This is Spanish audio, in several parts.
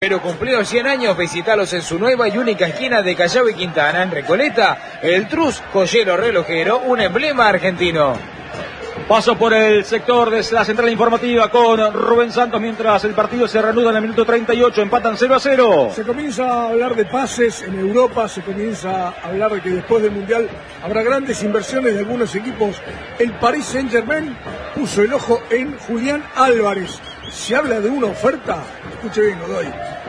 Pero cumplió 100 años, visitalos en su nueva y única esquina de Callao y Quintana, en Recoleta, el Trus Joyero Relojero, un emblema argentino. Paso por el sector de la central informativa con Rubén Santos mientras el partido se reanuda en el minuto 38, empatan 0-0. Se comienza a hablar de pases en Europa, se comienza a hablar de que después del Mundial habrá grandes inversiones de algunos equipos. El Paris Saint-Germain puso el ojo en Julián Álvarez. Se habla de una oferta, escuche bien, Godoy,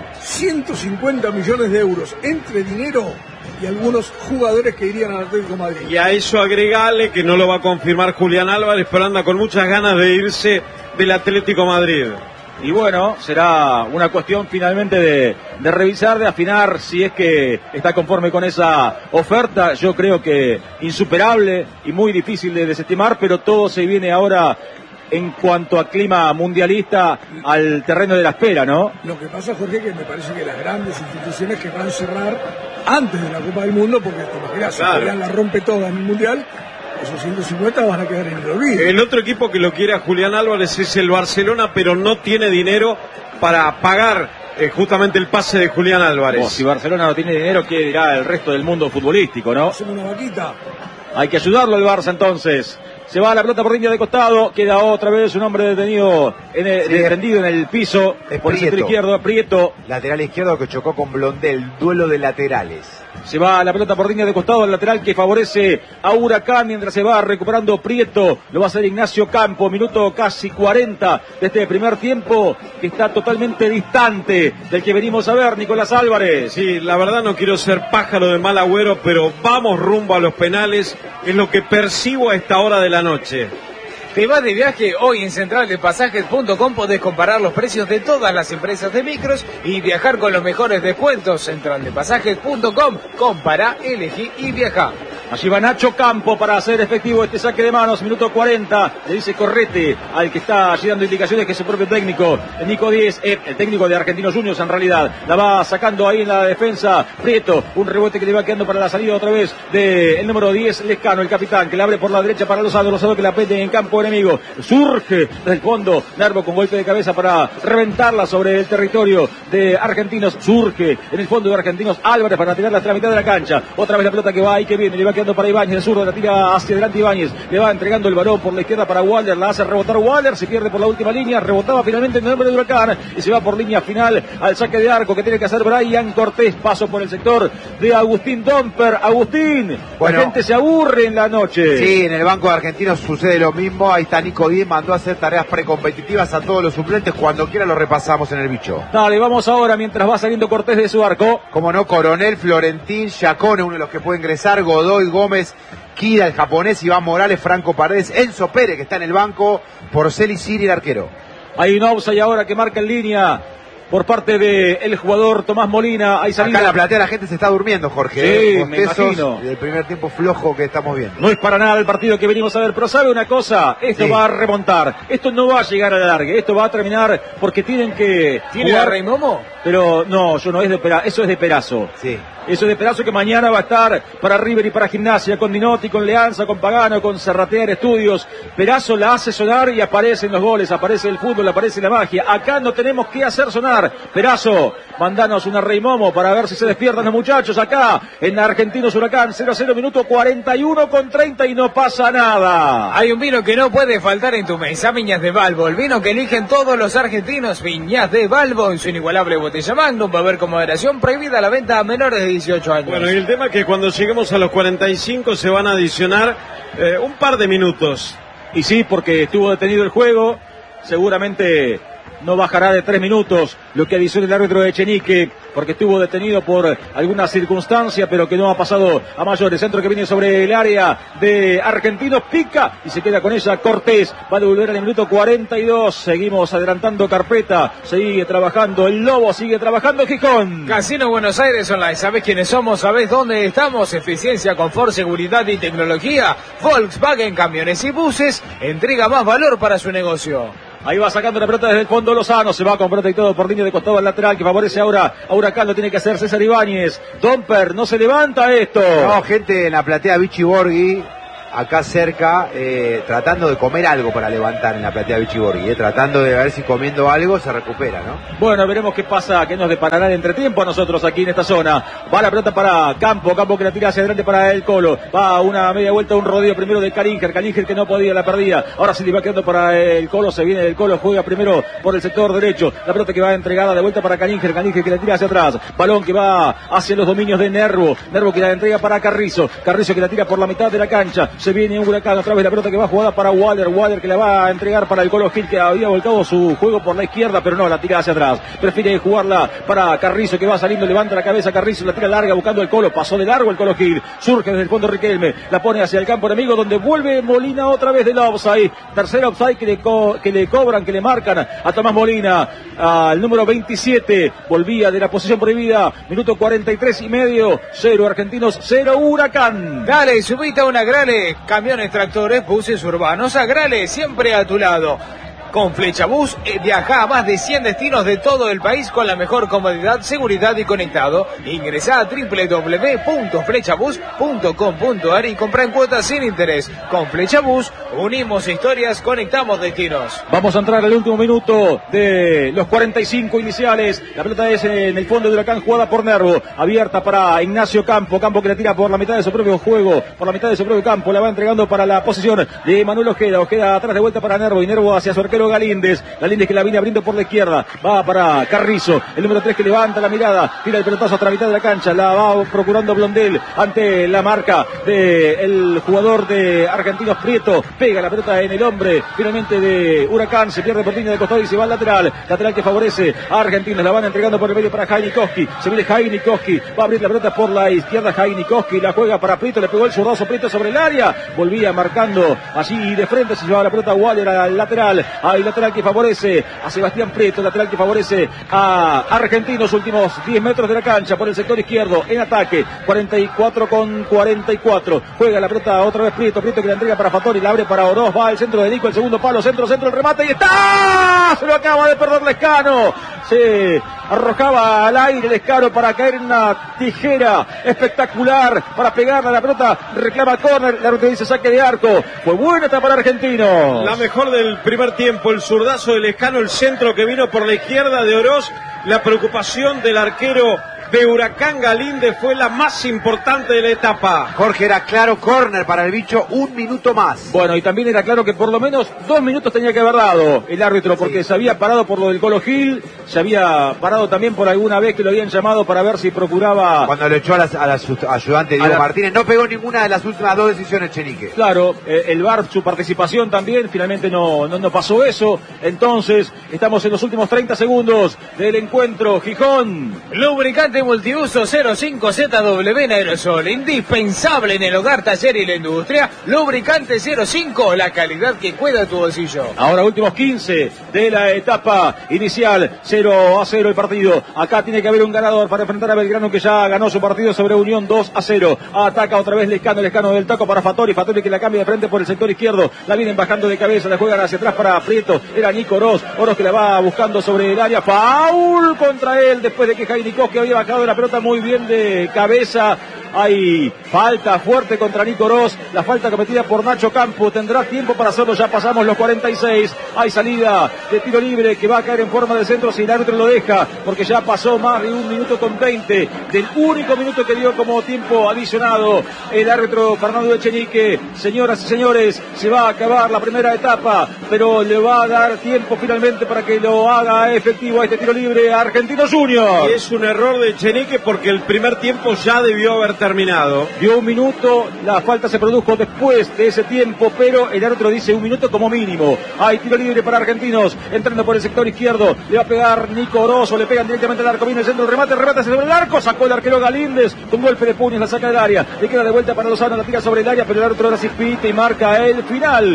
150 millones de euros entre dinero y algunos jugadores que irían al Atlético de Madrid. Y a eso agregale que no lo va a confirmar Julián Álvarez, pero anda con muchas ganas de irse del Atlético de Madrid. Y bueno, será una cuestión finalmente de revisar, de afinar si es que está conforme con esa oferta. Yo creo que insuperable y muy difícil de desestimar, pero todo se viene ahora en cuanto a clima mundialista al terreno de la espera, ¿no? Lo que pasa, Jorge, que me parece que las grandes instituciones querrán cerrar antes de la Copa del Mundo, porque te imaginas, si Julián la rompe toda en el Mundial, esos 150 van a quedar en el olvido. El otro equipo que lo quiere a Julián Álvarez es el Barcelona, pero no tiene dinero para pagar justamente el pase de Julián Álvarez. Si Barcelona no tiene dinero, ¿qué dirá el resto del mundo futbolístico, no? Hacen una vaquita. Hay que ayudarlo al Barça entonces. Se va la pelota por línea de costado, queda otra vez un hombre detenido, tendido en el piso, por el sector izquierdo, Prieto. Lateral izquierdo que chocó con Blondel, duelo de laterales. Se va la pelota por línea de costado, el lateral que favorece a Huracán mientras se va recuperando Prieto. Lo va a hacer Ignacio Campo, minuto casi 40 de este primer tiempo, que está totalmente distante del que venimos a ver, Nicolás Álvarez. Sí, la verdad no quiero ser pájaro de mal agüero, pero vamos rumbo a los penales, es lo que percibo a esta hora de la noche. Te vas de viaje, hoy en centraldepasajes.com podés comparar los precios de todas las empresas de micros y viajar con los mejores descuentos. Centraldepasajes.com, compara, elegí y viaja. Allí va Nacho Campo para hacer efectivo este saque de manos, minuto 40, le dice Correte al que está allí dando indicaciones, que es el propio técnico, el Nico 10, el técnico de Argentinos Juniors en realidad, la va sacando ahí en la defensa, Prieto, un rebote que le va quedando para la salida otra vez del número 10, Lescano, el capitán, que la abre por la derecha para Lozano que la pende en campo enemigo, surge desde el fondo, Nervo con golpe de cabeza para reventarla sobre el territorio de Argentinos, surge en el fondo de Argentinos Álvarez para tirarla hasta la mitad de la cancha, otra vez la pelota que va y que viene, le va quedando para Ibáñez, de zurdo, la tira hacia adelante Ibáñez, le va entregando el balón por la izquierda para Waller, la hace rebotar Waller, se pierde por la última línea, rebotaba finalmente en el nombre de Huracán y se va por línea final al saque de arco que tiene que hacer Brian Cortés, paso por el sector de Agustín Domper. Agustín, bueno, la gente se aburre en la noche. Sí, en el banco de Argentinos sucede lo mismo, ahí está Nico 10, mandó a hacer tareas precompetitivas a todos los suplentes, cuando quiera lo repasamos en el bicho. Dale, vamos ahora mientras va saliendo Cortés de su arco. Como no, Coronel, Florentín, Chacone, uno de los que puede ingresar, Godoy, Gómez, Kira, el japonés, Iván Morales, Franco Paredes, Enzo Pérez, que está en el banco, Porcel y Siri, el arquero. Hay un offside ahora que marca en línea por parte del jugador Tomás Molina. Hay salida. Acá en la platea la gente se está durmiendo, Jorge. Sí, me imagino. Del primer tiempo flojo que estamos viendo. No es para nada el partido que venimos a ver, pero ¿sabe una cosa? Esto va a remontar. Esto no va a llegar a la larga. Esto va a terminar porque tienen que ¿Tiene jugar... a Rey Momo? Pero no, eso es de Perazo. Sí. Eso es de Perazo, que mañana va a estar para River y para Gimnasia, con Dinotti, con Leanza, con Pagano, con Serratear Estudios. Perazo la hace sonar y aparecen los goles, aparece el fútbol, aparece la magia. Acá no tenemos que hacer sonar. Perazo, mandanos una Rey Momo para ver si se despiertan los muchachos acá en Argentinos Huracán. 0-0, minuto 41 con 30 y no pasa nada. Hay un vino que no puede faltar en tu mesa, Viñas de Balbo, el vino que eligen todos los argentinos. Viñas de Balbo en su inigualable botella Magnum, va a haber con moderación, prohibida la venta a menores de 18 años. Bueno, y el tema es que cuando lleguemos a los 45 se van a adicionar un par de minutos. Y sí, porque estuvo detenido el juego, seguramente no bajará de 3 minutos lo que adiciona el árbitro de Echenique, porque estuvo detenido por alguna circunstancia, pero que no ha pasado a mayores. Centro que viene sobre el área de Argentinos, pica y se queda con ella Cortés. Va a devolver en el minuto 42. Seguimos adelantando carpeta, sigue trabajando el Lobo, sigue trabajando Gijón. Casino Buenos Aires Online, ¿sabés quiénes somos? ¿Sabés dónde estamos? Eficiencia, confort, seguridad y tecnología. Volkswagen Camiones y Buses entrega más valor para su negocio. Ahí va sacando la pelota desde el fondo Lozano, se va con protectado por línea de costado al lateral que favorece ahora a Huracán, lo tiene que hacer César Ibáñez. Domper, no se levanta esto. No, gente en la platea, Vichy Borghi, acá cerca, tratando de comer algo para levantar en la platea Vichy tratando de ver si comiendo algo se recupera, ¿no? Bueno, veremos qué pasa, qué nos deparará el entretiempo a nosotros aquí en esta zona. Va la pelota para Campo que la tira hacia adelante para el Colo. Va una media vuelta, un rodillo primero de Calinger que no podía, la perdía. Ahora sí le va quedando para el Colo, se viene del Colo, juega primero por el sector derecho. La pelota que va entregada de vuelta para Calinger que la tira hacia atrás. Balón que va hacia los dominios de Nervo que la entrega para Carrizo que la tira por la mitad de la cancha. Se viene un Huracán otra vez, la pelota que va jugada para Waller que la va a entregar para el Colo Gil, que había volcado su juego por la izquierda, pero no, la tira hacia atrás. Prefiere jugarla para Carrizo, que va saliendo, levanta la cabeza Carrizo, la tira larga buscando el Colo, pasó de largo el Colo Gil, surge desde el fondo Riquelme, la pone hacia el campo enemigo, donde vuelve Molina otra vez del offside. Tercera offside que le cobran, que le marcan a Tomás Molina, al número 27, volvía de la posición prohibida. Minuto 43:30, 0 Argentinos, 0 Huracán. Dale, subite a una Grale, camiones, tractores, buses urbanos, a Grale, siempre a tu lado. Con Flechabús viaja a más de 100 destinos de todo el país con la mejor comodidad, seguridad y conectado. Ingresá a www.flechabús.com.ar y compra en cuotas sin interés. Con Flechabús unimos historias, conectamos destinos. Vamos a entrar al último minuto de los 45 iniciales. La pelota es en el fondo de Huracán, jugada por Nervo, abierta para Ignacio Campo que la tira por la mitad de su propio juego, por la mitad de su propio campo, la va entregando para la posición de Manuel Ojeda atrás de vuelta para Nervo, y Nervo hacia su arquero Galíndez que la viene abriendo por la izquierda, va para Carrizo, el número 3 que levanta la mirada, tira el pelotazo hasta la mitad de la cancha, la va procurando Blondel ante la marca del jugador de Argentinos Prieto, pega la pelota en el hombre finalmente de Huracán, se pierde por línea de costado y se va al lateral que favorece a Argentinos, la van entregando por el medio para Jainikoski, se viene Jainikoski, va a abrir la pelota por la izquierda Jainikoski, la juega para Prieto, le pegó el zurdazo Prieto sobre el área, volvía marcando allí de frente, se lleva la pelota Waller al lateral, hay lateral que favorece a Sebastián Prieto, lateral que favorece a Argentinos, últimos 10 metros de la cancha por el sector izquierdo en ataque, 44:44, juega la pelota otra vez Prieto que la entrega para Fattori, la abre para Oroz, va al centro de Nico, el segundo palo, centro, el remate y está, se lo acaba de perder Lescano, se arrojaba al aire Lescano para caer en una tijera espectacular para pegarle a la pelota, reclama córner, la ruta dice saque de arco, fue buena esta para Argentinos. La mejor del primer tiempo, el zurdazo de Lescano, el centro que vino por la izquierda de Oroz, la preocupación del arquero de Huracán Galíndez fue la más importante de la etapa. Jorge, era claro, córner para el bicho, 1 minuto más. Bueno, y también era claro que por lo menos 2 minutos tenía que haber dado el árbitro, porque se había parado por lo del Colo Gil, se había parado también por alguna vez que lo habían llamado para ver si procuraba... Cuando lo echó a la ayudante Diego Martínez, no pegó ninguna de las últimas 2 decisiones Chenique. Claro, el VAR, su participación también, finalmente no pasó eso, entonces estamos en los últimos 30 segundos del encuentro. Gijón. Lubricante multiuso 05ZW en aerosol, indispensable en el hogar, taller y la industria. Lubricante 05, la calidad que cuida tu bolsillo. Ahora últimos 15 de la etapa inicial, 0-0 el partido. Acá tiene que haber un ganador para enfrentar a Belgrano, que ya ganó su partido sobre Unión 2-0. Ataca otra vez Lescano del taco para Fattori que la cambia de frente por el sector izquierdo, la vienen bajando de cabeza, la juegan hacia atrás para Prieto, era Nico Oroz que la va buscando sobre el área, foul contra él después de que Jainikoski había bajado la pelota muy bien de cabeza. Hay falta fuerte contra Nico Oroz, la falta cometida por Nacho Campo, tendrá tiempo para hacerlo, ya pasamos los 46, hay salida de tiro libre que va a caer en forma de centro si el árbitro lo deja, porque ya pasó más de 1 minuto con 20 del único minuto que dio como tiempo adicionado el árbitro Fernando Echenique. Señoras y señores, se va a acabar la primera etapa, pero le va a dar tiempo finalmente para que lo haga efectivo a este tiro libre a Argentinos Juniors. Y es un error de Echenique porque el primer tiempo ya debió haber terminado. Dio 1 minuto, la falta se produjo después de ese tiempo, pero el árbitro dice 1 minuto como mínimo. Hay tiro libre para Argentinos, entrando por el sector izquierdo, le va a pegar Nico Oroz, le pegan directamente al arco, viene el centro, remate sobre el arco, sacó el arquero Galíndez, con golpe de puños la saca del área, le queda de vuelta para Lozano, la tira sobre el área, pero el árbitro ahora sí pita y marca el final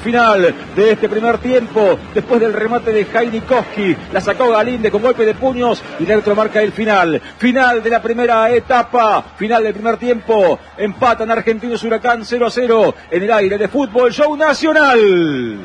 de este primer tiempo, después del remate de Jainikoski, la sacó Galíndez con golpe de puños y el árbitro marca el final de la primera etapa, final del primer tiempo, empatan Argentinos Huracán 0-0 en el aire de Fútbol Show Nacional.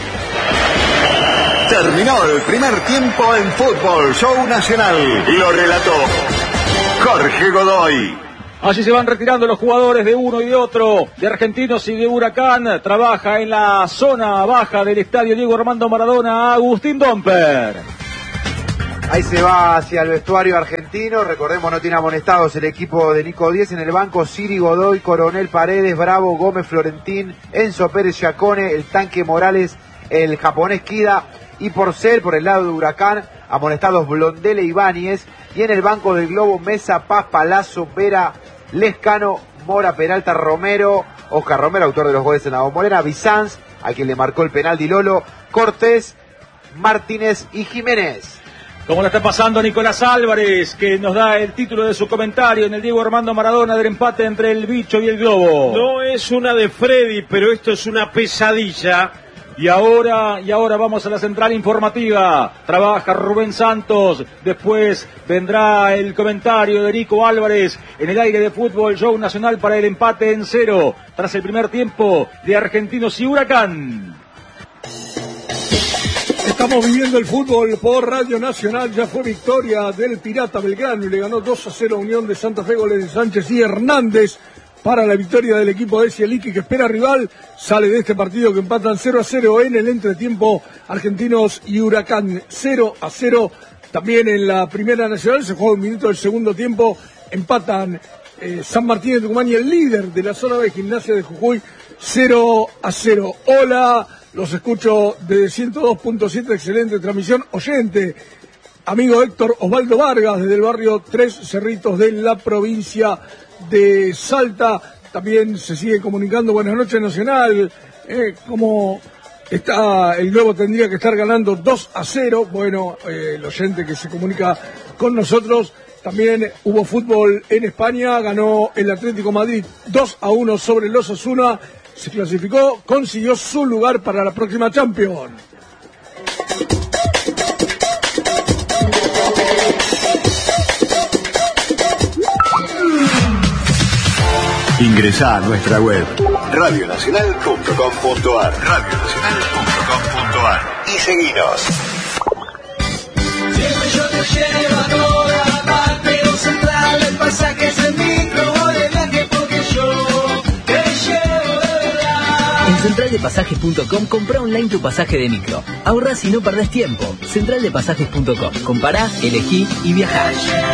Terminó el primer tiempo en Fútbol Show Nacional. Lo relató Jorge Godoy. Allí se van retirando los jugadores de uno y de otro, de Argentinos y de Huracán. Trabaja en la zona baja del estadio Diego Armando Maradona Agustín Domper. Ahí se va hacia el vestuario argentino. Recordemos, no tiene amonestados el equipo de Nico Díez. En el banco, Siri, Godoy, Coronel, Paredes, Bravo, Gómez, Florentín, Enzo Pérez, Giacone, el Tanque Morales, el japonés Kida y Porcel. Por el lado de Huracán, amonestados Blondel e Ibáñez. Y en el banco del Globo, Mesa, Paz, Palazzo, Vera, Lescano, Mora, Peralta, Romero, Oscar Romero, autor de los goles en la Bombonera, Bizanz, a quien le marcó el penal Di Lolo, Cortés, Martínez y Jiménez. ¿Cómo le está pasando a Nicolás Álvarez, que nos da el título de su comentario en el Diego Armando Maradona del empate entre el Bicho y el Globo? No es una de Freddy, pero esto es una pesadilla. Y ahora vamos a la central informativa. Trabaja Rubén Santos. Después vendrá el comentario de Nico Álvarez en el aire de Fútbol Show Nacional para el empate en 0 tras el primer tiempo de Argentinos y Huracán. Estamos viviendo el fútbol por Radio Nacional. Ya fue victoria del Pirata Belgrano y le ganó 2-0 a Unión de Santa Fe, goles de Sánchez y Hernández para la victoria del equipo de Cieliki, que espera rival. Sale de este partido que empatan 0-0 en el entretiempo. Argentinos y Huracán 0-0. También en la Primera Nacional se juega un minuto del segundo tiempo. Empatan San Martín de Tucumán y el líder de la zona de Gimnasia de Jujuy 0-0. Hola. Los escucho de 102.7, excelente transmisión. Oyente, amigo Héctor Osvaldo Vargas, desde el barrio Tres Cerritos de la provincia de Salta. También se sigue comunicando. Buenas noches, Nacional. ¿Cómo está? El Globo tendría que estar ganando 2-0. Bueno, el oyente que se comunica con nosotros. También hubo fútbol en España. Ganó el Atlético Madrid 2-1 sobre el Osasuna. Se clasificó, consiguió su lugar para la próxima Champions. Ingresá a nuestra web radionacional.com.ar radionacional.com.ar y seguinos. Siempre yo te llevo a toda parte, pero central el pasaje es el micro, voy de viaje porque yo te llevo de verdad. En centraldepasajes.com compra online tu pasaje de micro. Ahorrás y no perdés tiempo. Centraldepasajes.com. Compará, elegí y viajá.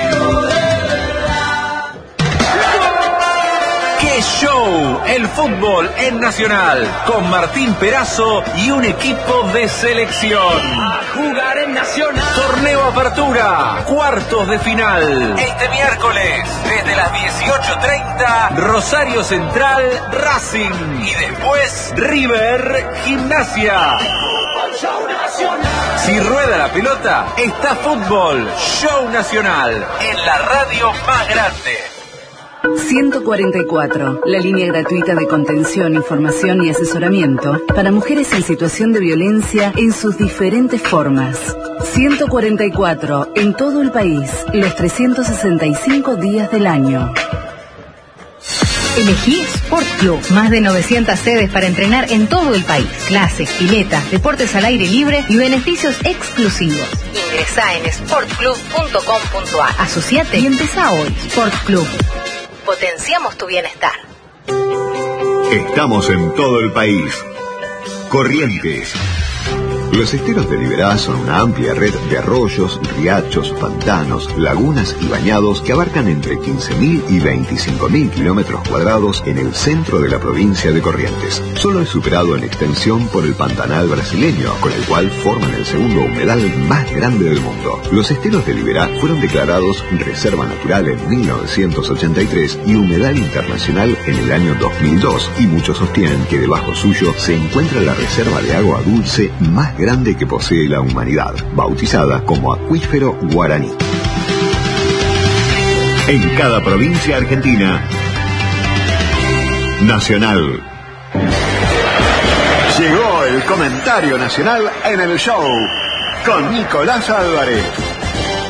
¡Qué show! El fútbol en Nacional, con Martín Perazo y un equipo de selección. A jugar en Nacional. Torneo Apertura, cuartos de final. Este miércoles, desde las 18:30, Rosario Central, Racing. Y después, River, Gimnasia. Si rueda la pelota, está fútbol. Show Nacional, en la radio más grande. 144, la línea gratuita de contención, información y asesoramiento para mujeres en situación de violencia en sus diferentes formas. 144, en todo el país, los 365 días del año. Elegí Sport Club. Más de 900 sedes para entrenar en todo el país. Clases, piletas, deportes al aire libre y beneficios exclusivos. Ingresá en sportclub.com.ar. Asociate y empezá hoy. Sport Club. Potenciamos tu bienestar. Estamos en todo el país. Corrientes. Los esteros de Liberá son una amplia red de arroyos, riachos, pantanos, lagunas y bañados que abarcan entre 15.000 y 25.000 kilómetros cuadrados en el centro de la provincia de Corrientes. Solo es superado en extensión por el Pantanal brasileño, con el cual forman el segundo humedal más grande del mundo. Los esteros de Liberá fueron declarados Reserva Natural en 1983 y Humedal Internacional en el año 2002, y muchos sostienen que debajo suyo se encuentra la reserva de agua dulce más grande que posee la humanidad, bautizada como Acuífero Guaraní. En cada provincia argentina, Nacional. Llegó el comentario nacional en el show con Nicolás Álvarez.